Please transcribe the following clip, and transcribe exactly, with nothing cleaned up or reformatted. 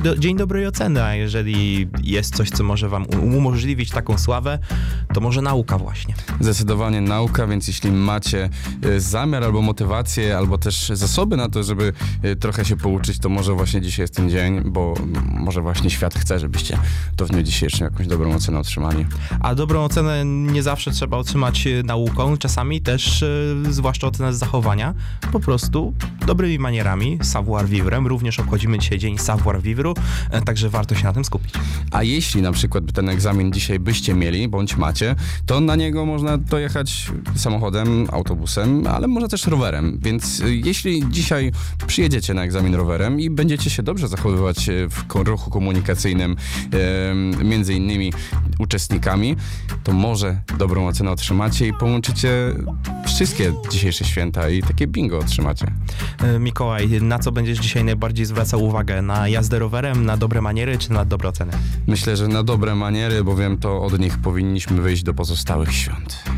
do, dzień dobrej oceny, a jeżeli jest coś, co może wam umożliwić taką sławę, to może nauka właśnie. Zdecydowanie nauka, więc jeśli macie y, zamiar albo motywację, albo też zasoby na to, żeby y, trochę się pouczyć, to może właśnie dzisiaj jest ten dzień, bo może właśnie świat chce, żebyście to w dniu dzisiejszym jakąś dobrą ocenę otrzymali. A dobrą ocenę nie zawsze trzeba otrzymać nauką, czasami też, y, zwłaszcza ocenę z zachowania, po prostu dobrymi manierami, savoir-vivre. Również obchodzimy dzisiaj dzień savoir-vivre, y, także warto się na tym skupić. A jeśli na przykład ten egzamin dzisiaj byście mieli, bądź macie, to na niego można dojechać samochodem, autobusem, ale może też rowerem. Więc y, jeśli dzisiaj przyjedziecie na egzamin rowerem i będziecie się dobrze zachowywać w ko- ruchu komunikacyjnym y, między innymi uczestnikami, to może dobrą ocenę otrzymacie i połączycie wszystkie dzisiejsze święta i takie bingo otrzymacie. Y, Mikołaj, na co będziesz dzisiaj najbardziej zwracał uwagę? Na jazdę rowerem, na dobre maniery czy na dobre oceny? Myślę, że na dobre maniery, bowiem to od nich powinniśmy wyjść do pozostałych świąt.